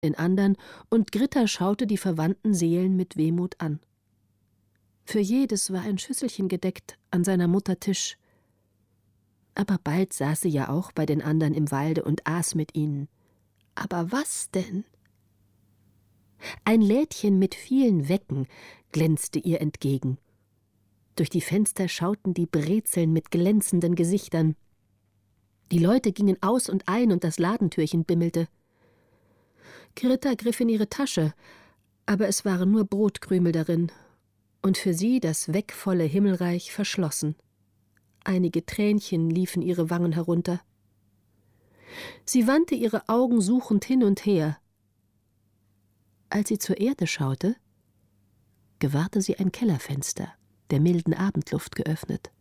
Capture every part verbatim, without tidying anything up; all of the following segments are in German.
den andern, und Gritta schaute die verwandten Seelen mit Wehmut an. Für jedes war ein Schüsselchen gedeckt an seiner Mutter Tisch. Aber bald saß sie ja auch bei den andern im Walde und aß mit ihnen. Aber was denn? Ein Lädchen mit vielen Wecken glänzte ihr entgegen. Durch die Fenster schauten die Brezeln mit glänzenden Gesichtern. Die Leute gingen aus und ein, und das Ladentürchen bimmelte. Gritta griff in ihre Tasche, aber es waren nur Brotkrümel darin, und für sie das weckvolle Himmelreich verschlossen. Einige Tränchen liefen ihre Wangen herunter. Sie wandte ihre Augen suchend hin und her. Als sie zur Erde schaute, gewahrte sie ein Kellerfenster, der milden Abendluft geöffnet.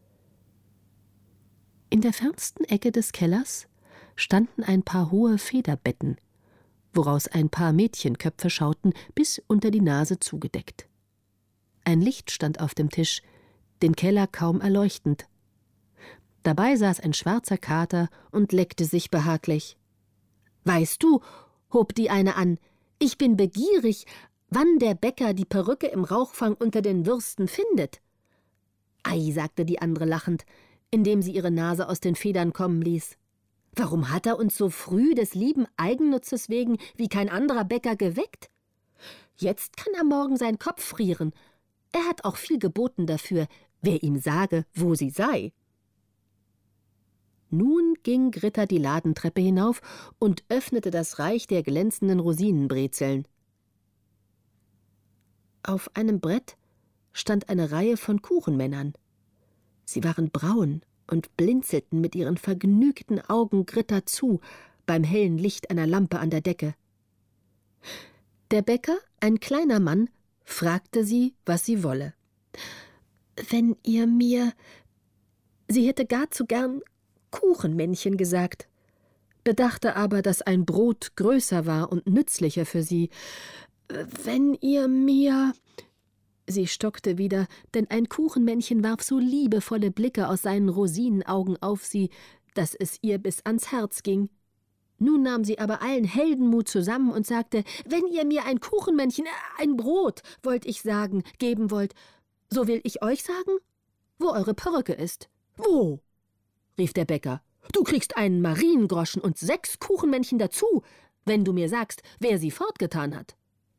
In der fernsten Ecke des Kellers standen ein paar hohe Federbetten, woraus ein paar Mädchenköpfe schauten, bis unter die Nase zugedeckt. Ein Licht stand auf dem Tisch, den Keller kaum erleuchtend. Dabei saß ein schwarzer Kater und leckte sich behaglich. »Weißt du«, hob die eine an, »ich bin begierig, wann der Bäcker die Perücke im Rauchfang unter den Würsten findet.« »Ei«, sagte die andere lachend, indem sie ihre Nase aus den Federn kommen ließ. »Warum hat er uns so früh des lieben Eigennutzes wegen wie kein anderer Bäcker geweckt? Jetzt kann er morgen seinen Kopf frieren. Er hat auch viel geboten dafür, wer ihm sage, wo sie sei.« Nun ging Gritta die Ladentreppe hinauf und öffnete das Reich der glänzenden Rosinenbrezeln. Auf einem Brett stand eine Reihe von Kuchenmännern. Sie waren braun und blinzelten mit ihren vergnügten Augen Gritta zu, beim hellen Licht einer Lampe an der Decke. Der Bäcker, ein kleiner Mann, fragte sie, was sie wolle. »Wenn ihr mir...« Sie hätte gar zu gern Kuchenmännchen gesagt, bedachte aber, dass ein Brot größer war und nützlicher für sie. »Wenn ihr mir...« Sie stockte wieder, denn ein Kuchenmännchen warf so liebevolle Blicke aus seinen Rosinenaugen auf sie, dass es ihr bis ans Herz ging. Nun nahm sie aber allen Heldenmut zusammen und sagte, »Wenn ihr mir ein Kuchenmännchen, ein Brot, wollt ich sagen, geben wollt, so will ich euch sagen, wo eure Perücke ist.« »Wo?« rief der Bäcker. »Du kriegst einen Mariengroschen und sechs Kuchenmännchen dazu, wenn du mir sagst, wer sie fortgetan hat.«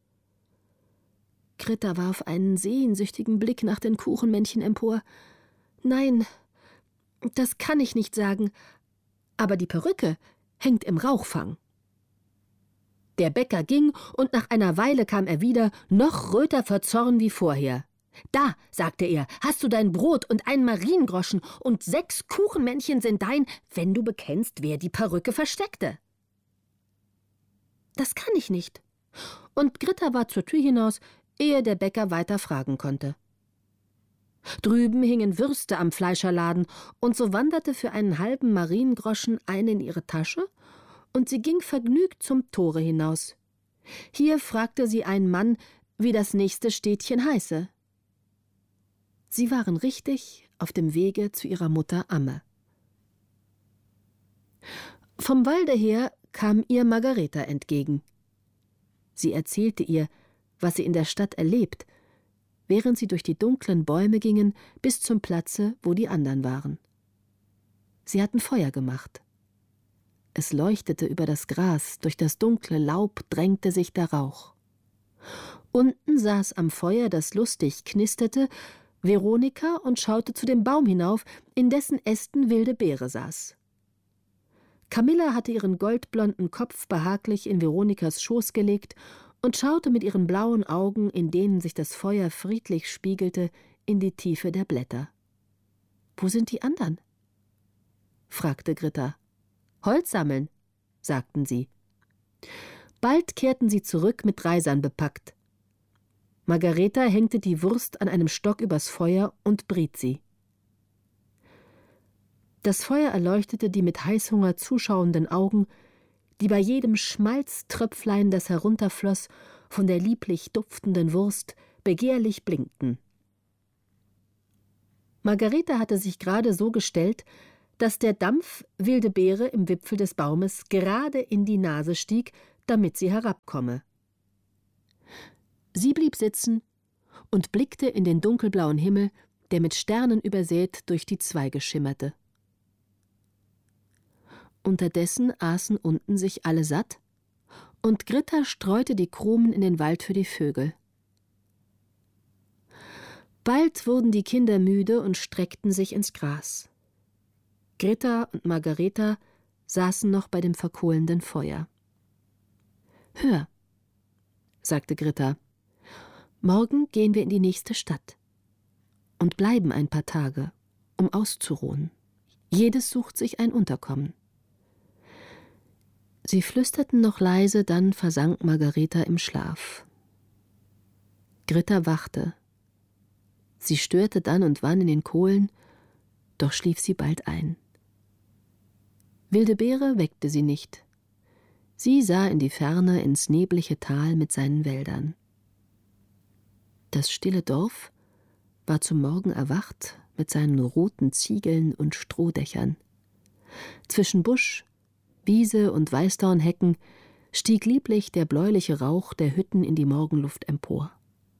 Gritta warf einen sehnsüchtigen Blick nach den Kuchenmännchen empor. »Nein, das kann ich nicht sagen, aber die Perücke hängt im Rauchfang.« Der Bäcker ging, und nach einer Weile kam er wieder, noch röter vor Zorn wie vorher. »Da«, sagte er, »hast du dein Brot und einen Mariengroschen, und sechs Kuchenmännchen sind dein, wenn du bekennst, wer die Perücke versteckte.« »Das kann ich nicht.« Und Gritta war zur Tür hinaus, ehe der Bäcker weiter fragen konnte. Drüben hingen Würste am Fleischerladen, und so wanderte für einen halben Mariengroschen eine in ihre Tasche, und sie ging vergnügt zum Tore hinaus. Hier fragte sie einen Mann, wie das nächste Städtchen heiße. Sie waren richtig auf dem Wege zu ihrer Mutter Amme. Vom Walde her kam ihr Margareta entgegen. Sie erzählte ihr, was sie in der Stadt erlebt, während sie durch die dunklen Bäume gingen bis zum Platze, wo die anderen waren. Sie hatten Feuer gemacht. Es leuchtete über das Gras, durch das dunkle Laub drängte sich der Rauch. Unten saß am Feuer, das lustig knisterte, Veronika und schaute zu dem Baum hinauf, in dessen Ästen wilde Beere saß. Camilla hatte ihren goldblonden Kopf behaglich in Veronikas Schoß gelegt und schaute mit ihren blauen Augen, in denen sich das Feuer friedlich spiegelte, in die Tiefe der Blätter. »Wo sind die anderen?« fragte Gritta. »Holz sammeln«, sagten sie. Bald kehrten sie zurück, mit Reisern bepackt. Margareta hängte die Wurst an einem Stock übers Feuer und briet sie. Das Feuer erleuchtete die mit Heißhunger zuschauenden Augen, die bei jedem Schmalztröpflein, das herunterfloss, von der lieblich duftenden Wurst, begehrlich blinkten. Margareta hatte sich gerade so gestellt, dass der Dampf wilde Beere im Wipfel des Baumes gerade in die Nase stieg, damit sie herabkomme. Sie blieb sitzen und blickte in den dunkelblauen Himmel, der mit Sternen übersät durch die Zweige schimmerte. Unterdessen aßen unten sich alle satt, und Gritta streute die Krumen in den Wald für die Vögel. Bald wurden die Kinder müde und streckten sich ins Gras. Gritta und Margareta saßen noch bei dem verkohlenden Feuer. »Hör«, sagte Gritta, »morgen gehen wir in die nächste Stadt und bleiben ein paar Tage, um auszuruhen. Jedes sucht sich ein Unterkommen.« Sie flüsterten noch leise, dann versank Margareta im Schlaf. Gritta wachte. Sie störte dann und wann in den Kohlen, doch schlief sie bald ein. Wilde Beere weckte sie nicht. Sie sah in die Ferne ins neblige Tal mit seinen Wäldern. Das stille Dorf war zum Morgen erwacht mit seinen roten Ziegeln und Strohdächern. Zwischen Busch, Wiese und Weißdornhecken stieg lieblich der bläuliche Rauch der Hütten in die Morgenluft empor.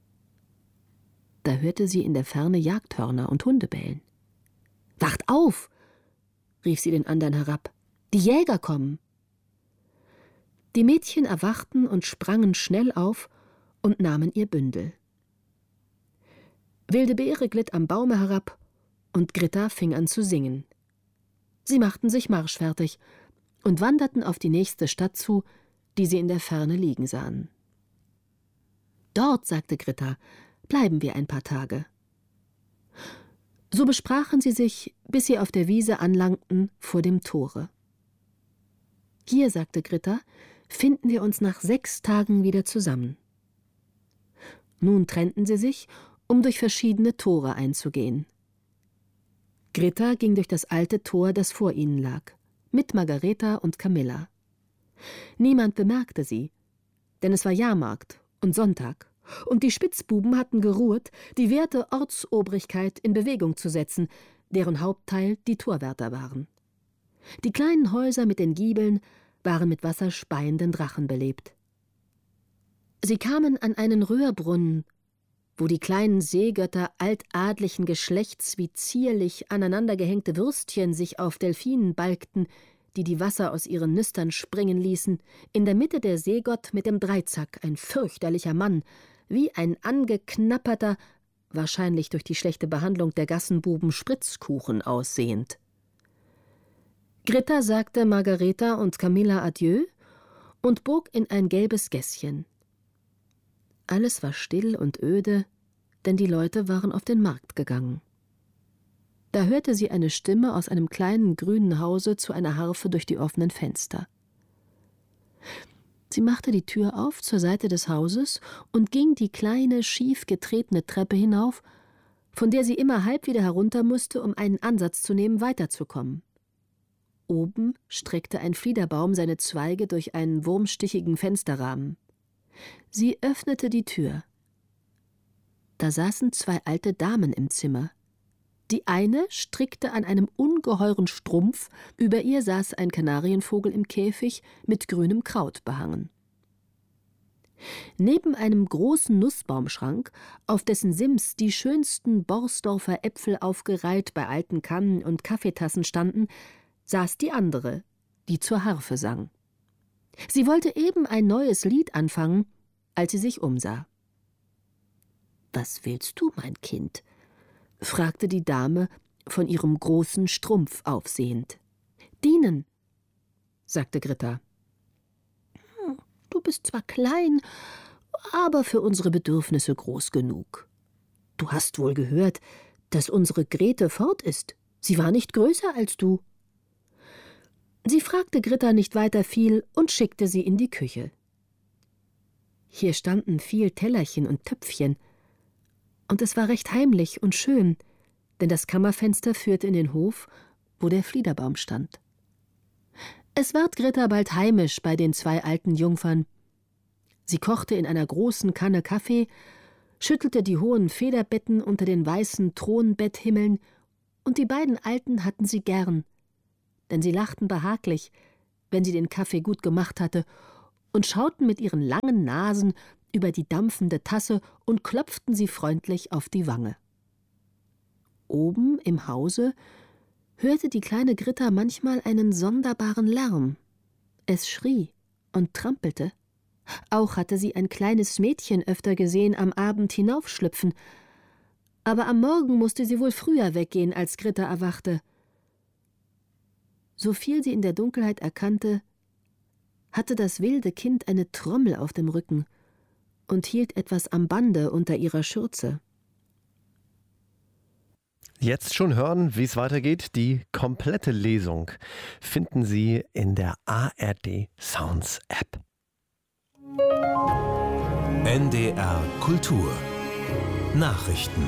Da hörte sie in der Ferne Jagdhörner und Hunde bellen. »Wacht auf«, rief sie den anderen herab, »die Jäger kommen!« Die Mädchen erwachten und sprangen schnell auf und nahmen ihr Bündel. Wilde Beere glitt am Baume herab, und Gritta fing an zu singen. Sie machten sich marschfertig und wanderten auf die nächste Stadt zu, die sie in der Ferne liegen sahen. »Dort«, sagte Gritta, »bleiben wir ein paar Tage.« So besprachen sie sich, bis sie auf der Wiese anlangten vor dem Tore. »Hier«, sagte Gritta, »finden wir uns nach sechs Tagen wieder zusammen.« Nun trennten sie sich, um durch verschiedene Tore einzugehen. Gritta ging durch das alte Tor, das vor ihnen lag, mit Margareta und Camilla. Niemand bemerkte sie, denn es war Jahrmarkt und Sonntag, und die Spitzbuben hatten geruhet, die werte Ortsobrigkeit in Bewegung zu setzen, deren Hauptteil die Torwärter waren. Die kleinen Häuser mit den Giebeln waren mit wasserspeienden Drachen belebt. Sie kamen an einen Röhrbrunnen, wo die kleinen Seegötter altadlichen Geschlechts wie zierlich aneinandergehängte Würstchen sich auf Delphinen balgten, die die Wasser aus ihren Nüstern springen ließen, in der Mitte der Seegott mit dem Dreizack, ein fürchterlicher Mann, wie ein angeknapperter, wahrscheinlich durch die schlechte Behandlung der Gassenbuben, Spritzkuchen aussehend. Gritta sagte Margareta und Camilla Adieu und bog in ein gelbes Gässchen. Alles war still und öde, denn die Leute waren auf den Markt gegangen. Da hörte sie eine Stimme aus einem kleinen grünen Hause zu einer Harfe durch die offenen Fenster. Sie machte die Tür auf zur Seite des Hauses und ging die kleine, schief getretene Treppe hinauf, von der sie immer halb wieder herunter musste, um einen Ansatz zu nehmen, weiterzukommen. Oben streckte ein Fliederbaum seine Zweige durch einen wurmstichigen Fensterrahmen. Sie öffnete die Tür. Da saßen zwei alte Damen im Zimmer. Die eine strickte an einem ungeheuren Strumpf, über ihr saß ein Kanarienvogel im Käfig mit grünem Kraut behangen. Neben einem großen Nussbaumschrank, auf dessen Sims die schönsten Borsdorfer Äpfel aufgereiht bei alten Kannen und Kaffeetassen standen, saß die andere, die zur Harfe sang. Sie wollte eben ein neues Lied anfangen, als sie sich umsah. »Was willst du, mein Kind?« fragte die Dame von ihrem großen Strumpf aufsehend. »Dienen«, sagte Gritta. »Du bist zwar klein, aber für unsere Bedürfnisse groß genug. Du hast wohl gehört, dass unsere Grete fort ist. Sie war nicht größer als du.« Sie fragte Gritta nicht weiter viel und schickte sie in die Küche. Hier standen viel Tellerchen und Töpfchen, und es war recht heimlich und schön, denn das Kammerfenster führte in den Hof, wo der Fliederbaum stand. Es ward Gritta bald heimisch bei den zwei alten Jungfern. Sie kochte in einer großen Kanne Kaffee, schüttelte die hohen Federbetten unter den weißen Thronbetthimmeln, und die beiden Alten hatten sie gern, denn sie lachten behaglich, wenn sie den Kaffee gut gemacht hatte, und schauten mit ihren langen Nasen über die dampfende Tasse und klopften sie freundlich auf die Wange. Oben im Hause hörte die kleine Gritta manchmal einen sonderbaren Lärm. Es schrie und trampelte. Auch hatte sie ein kleines Mädchen öfter gesehen am Abend hinaufschlüpfen. Aber am Morgen musste sie wohl früher weggehen, als Gritta erwachte. Soviel sie in der Dunkelheit erkannte, hatte das wilde Kind eine Trommel auf dem Rücken und hielt etwas am Bande unter ihrer Schürze. Jetzt schon hören, wie es weitergeht. Die komplette Lesung finden Sie in der A R D Sounds App. N D R Kultur Nachrichten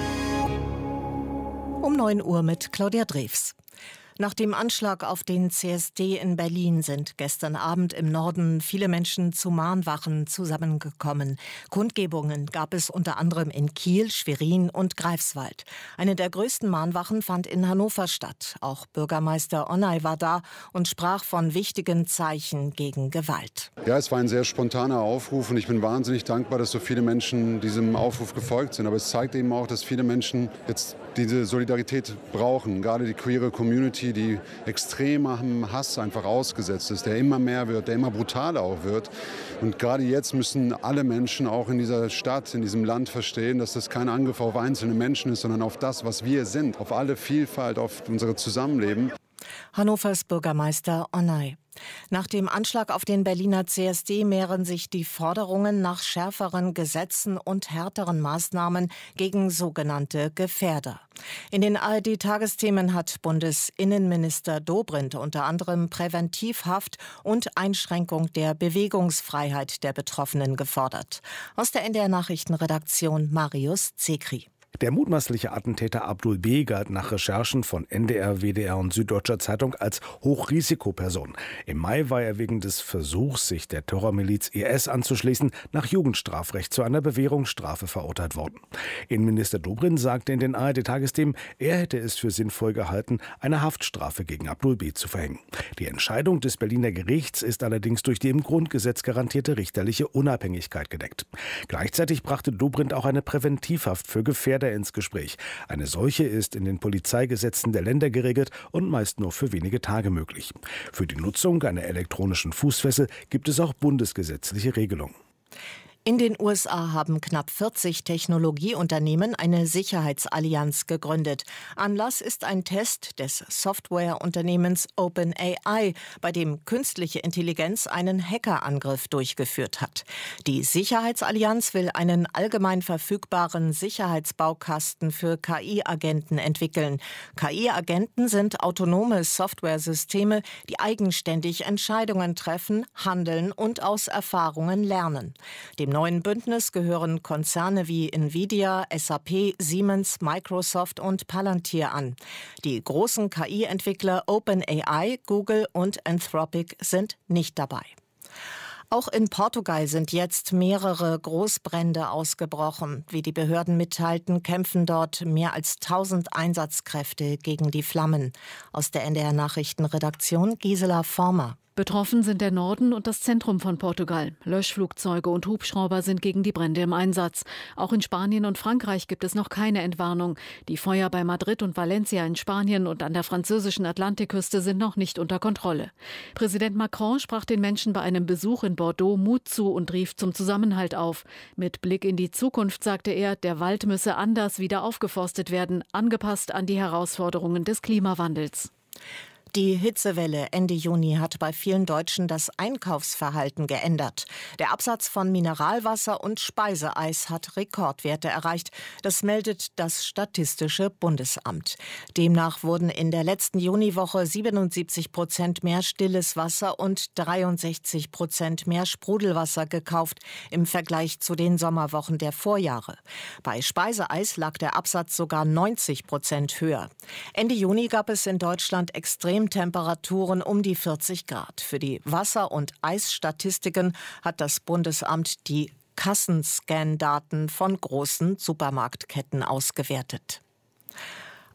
um neun Uhr mit Claudia Drews. Nach dem Anschlag auf den C S D in Berlin sind gestern Abend im Norden viele Menschen zu Mahnwachen zusammengekommen. Kundgebungen gab es unter anderem in Kiel, Schwerin und Greifswald. Eine der größten Mahnwachen fand in Hannover statt. Auch Bürgermeister Onay war da und sprach von wichtigen Zeichen gegen Gewalt. Ja, es war ein sehr spontaner Aufruf und ich bin wahnsinnig dankbar, dass so viele Menschen diesem Aufruf gefolgt sind. Aber es zeigt eben auch, dass viele Menschen jetzt diese Solidarität brauchen, gerade die queere Community, die extremem Hass einfach ausgesetzt ist, der immer mehr wird, der immer brutaler auch wird. Und gerade jetzt müssen alle Menschen auch in dieser Stadt, in diesem Land verstehen, dass das kein Angriff auf einzelne Menschen ist, sondern auf das, was wir sind, auf alle Vielfalt, auf unser Zusammenleben. Hannovers Bürgermeister Onay. Nach dem Anschlag auf den Berliner C S D mehren sich die Forderungen nach schärferen Gesetzen und härteren Maßnahmen gegen sogenannte Gefährder. In den A R D-Tagesthemen hat Bundesinnenminister Dobrindt unter anderem Präventivhaft und Einschränkung der Bewegungsfreiheit der Betroffenen gefordert. Aus der N D R-Nachrichtenredaktion Marius Zekri. Der mutmaßliche Attentäter Abdul B. galt nach Recherchen von N D R, W D R und Süddeutscher Zeitung als Hochrisikoperson. Im Mai war er wegen des Versuchs, sich der Terrormiliz I S anzuschließen, nach Jugendstrafrecht zu einer Bewährungsstrafe verurteilt worden. Innenminister Dobrindt sagte in den A R D-Tagesthemen, er hätte es für sinnvoll gehalten, eine Haftstrafe gegen Abdul B. zu verhängen. Die Entscheidung des Berliner Gerichts ist allerdings durch die im Grundgesetz garantierte richterliche Unabhängigkeit gedeckt. Gleichzeitig brachte Dobrindt auch eine Präventivhaft für Gefährder ins Gespräch. Eine solche ist in den Polizeigesetzen der Länder geregelt und meist nur für wenige Tage möglich. Für die Nutzung einer elektronischen Fußfessel gibt es auch bundesgesetzliche Regelungen. In den U S A haben knapp vierzig Technologieunternehmen eine Sicherheitsallianz gegründet. Anlass ist ein Test des Softwareunternehmens OpenAI, bei dem künstliche Intelligenz einen Hackerangriff durchgeführt hat. Die Sicherheitsallianz will einen allgemein verfügbaren Sicherheitsbaukasten für K I-Agenten entwickeln. K I-Agenten sind autonome Softwaresysteme, die eigenständig Entscheidungen treffen, handeln und aus Erfahrungen lernen. Dem neuen Bündnis gehören Konzerne wie Nvidia, S A P, Siemens, Microsoft und Palantir an. Die großen K I-Entwickler OpenAI, Google und Anthropic sind nicht dabei. Auch in Portugal sind jetzt mehrere Großbrände ausgebrochen. Wie die Behörden mitteilten, kämpfen dort mehr als tausend Einsatzkräfte gegen die Flammen. Aus der N D R-Nachrichtenredaktion Gisela Former. Betroffen sind der Norden und das Zentrum von Portugal. Löschflugzeuge und Hubschrauber sind gegen die Brände im Einsatz. Auch in Spanien und Frankreich gibt es noch keine Entwarnung. Die Feuer bei Madrid und Valencia in Spanien und an der französischen Atlantikküste sind noch nicht unter Kontrolle. Präsident Macron sprach den Menschen bei einem Besuch in Bordeaux Mut zu und rief zum Zusammenhalt auf. Mit Blick in die Zukunft sagte er, der Wald müsse anders wieder aufgeforstet werden, angepasst an die Herausforderungen des Klimawandels. Die Hitzewelle Ende Juni hat bei vielen Deutschen das Einkaufsverhalten geändert. Der Absatz von Mineralwasser und Speiseeis hat Rekordwerte erreicht. Das meldet das Statistische Bundesamt. Demnach wurden in der letzten Juniwoche siebenundsiebzig Prozent mehr stilles Wasser und dreiundsechzig Prozent mehr Sprudelwasser gekauft im Vergleich zu den Sommerwochen der Vorjahre. Bei Speiseeis lag der Absatz sogar neunzig Prozent höher. Ende Juni gab es in Deutschland extrem Temperaturen um die vierzig Grad. Für die Wasser- und Eisstatistiken hat das Bundesamt die Kassenscan-Daten von großen Supermarktketten ausgewertet.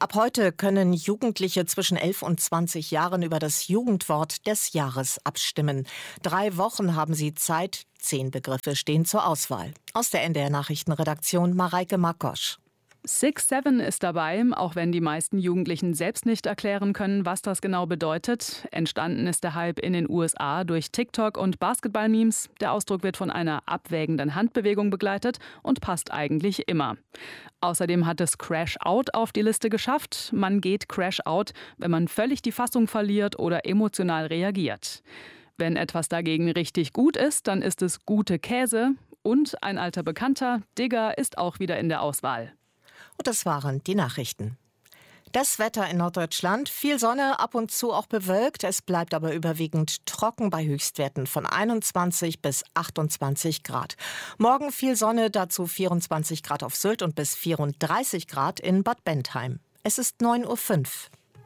Ab heute können Jugendliche zwischen elf und zwanzig Jahren über das Jugendwort des Jahres abstimmen. Drei Wochen haben sie Zeit, zehn Begriffe stehen zur Auswahl. Aus der N D R-Nachrichtenredaktion Mareike Makosch. six seven ist dabei, auch wenn die meisten Jugendlichen selbst nicht erklären können, was das genau bedeutet. Entstanden ist der Hype in den U S A durch TikTok und Basketball-Memes. Der Ausdruck wird von einer abwägenden Handbewegung begleitet und passt eigentlich immer. Außerdem hat es Crash Out auf die Liste geschafft. Man geht Crash Out, wenn man völlig die Fassung verliert oder emotional reagiert. Wenn etwas dagegen richtig gut ist, dann ist es gute Käse. Und ein alter Bekannter, Digger, ist auch wieder in der Auswahl. Und das waren die Nachrichten. Das Wetter in Norddeutschland, viel Sonne, ab und zu auch bewölkt. Es bleibt aber überwiegend trocken bei Höchstwerten von einundzwanzig bis achtundzwanzig Grad. Morgen viel Sonne, dazu vierundzwanzig Grad auf Sylt und bis vierunddreißig Grad in Bad Bentheim. Es ist neun Uhr fünf.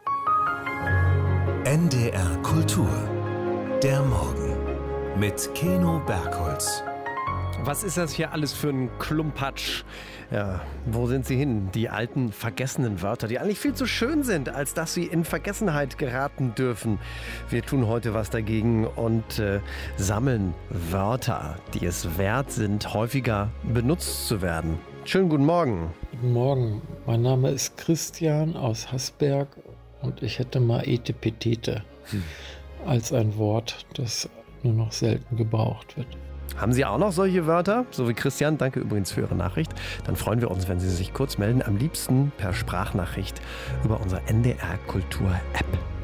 N D R Kultur. Der Morgen mit Keno Bergholz. Was ist das hier alles für ein Klumpatsch? Ja, wo sind sie hin? Die alten, vergessenen Wörter, die eigentlich viel zu schön sind, als dass sie in Vergessenheit geraten dürfen. Wir tun heute was dagegen und äh, sammeln Wörter, die es wert sind, häufiger benutzt zu werden. Schönen guten Morgen. Guten Morgen, mein Name ist Christian aus Haßberg und ich hätte mal Etepetete hm. als ein Wort, das nur noch selten gebraucht wird. Haben Sie auch noch solche Wörter? So wie Christian, danke übrigens für Ihre Nachricht. Dann freuen wir uns, wenn Sie sich kurz melden, am liebsten per Sprachnachricht über unsere N D R Kultur App.